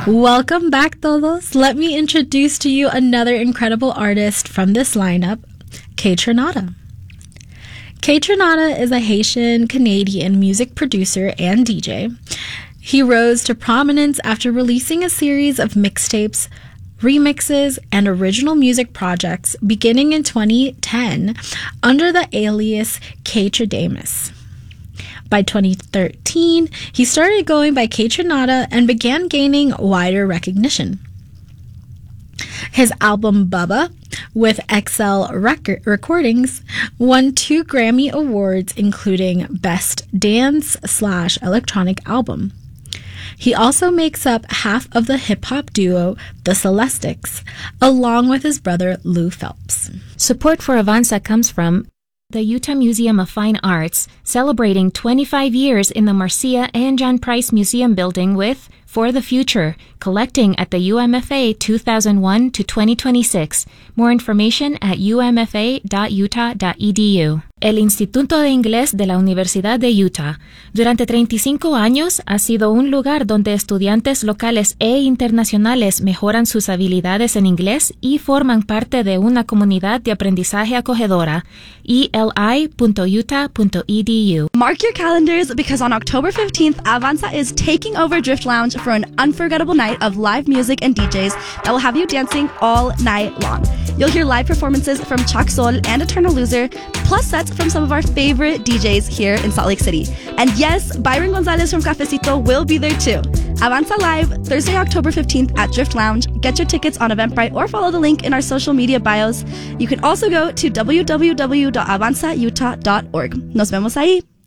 Welcome back, todos. Let me introduce to you another incredible artist from this lineup, Kaytranada. Kaytranada is a Haitian-Canadian music producer and DJ. He rose to prominence after releasing a series of mixtapes, remixes, and original music projects beginning in 2010 under the alias Kaytradamus. By 2013, he started going by Kaytranada and began gaining wider recognition. His album Bubba with XL Recordings won 2 Grammy Awards, including Best Dance/Electronic Album. He also makes up half of the hip-hop duo The Celestics, along with his brother Lou Phelps. Support for Avanza comes from the Utah Museum of Fine Arts, celebrating 25 years in the Marcia and John Price Museum building with For the Future, collecting at the UMFA 2001 to 2026. More information at umfa.utah.edu. El Instituto de Inglés de la Universidad de Utah. Durante 35 años ha sido un lugar donde estudiantes locales e internacionales mejoran sus habilidades en inglés y forman parte de una comunidad de aprendizaje acogedora. eli.utah.edu. Mark your calendars because on October 15th, Avanza is taking over Drift Lounge for an unforgettable night of live music and DJs that will have you dancing all night long. You'll hear live performances from Chak Sol and Eternal Loser, plus sets from some of our favorite DJs here in Salt Lake City. And yes, Byron Gonzalez from Cafecito will be there too. Avanza Live, Thursday, October 15th at Drift Lounge. Get your tickets on Eventbrite or follow the link in our social media bios. You can also go to www.avanzautah.org. Nos vemos ahí.